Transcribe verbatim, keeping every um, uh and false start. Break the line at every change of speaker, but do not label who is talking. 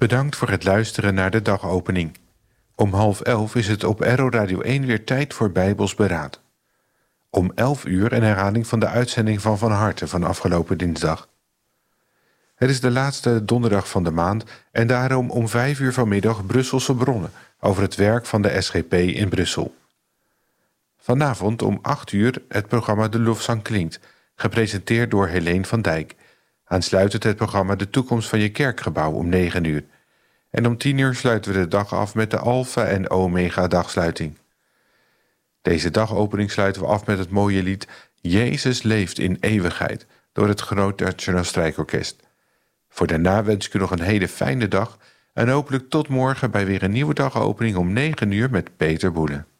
Bedankt voor het luisteren naar de dagopening. Om half elf is het op R O Radio één weer tijd voor Bijbels Beraad. Om elf uur een herhaling van de uitzending van Van Harte van afgelopen dinsdag. Het is de laatste donderdag van de maand en daarom om vijf uur vanmiddag Brusselse bronnen over het werk van de S G P in Brussel. Vanavond om acht uur het programma De Lofzang Klinkt, gepresenteerd door Helene van Dijk. Aansluitend het programma De Toekomst van je Kerkgebouw om negen uur. En om tien uur sluiten we de dag af met de Alpha en Omega dagsluiting. Deze dagopening sluiten we af met het mooie lied Jezus leeft in eeuwigheid door het Groot Nationaal Strijkorkest. Voor daarna wens ik u nog een hele fijne dag en hopelijk tot morgen bij weer een nieuwe dagopening om negen uur met Peter Boelen.